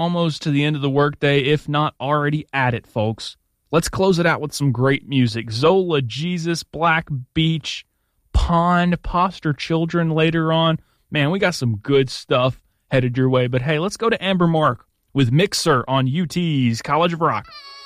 almost to the end of the workday, if not already at it, folks. Let's close it out with some great music. Zola, Jesus, Black Beach, Pond, Poster Children later on. Man, we got some good stuff headed your way. But hey, let's go to Amber Mark with Mixer on UT's College of Rock.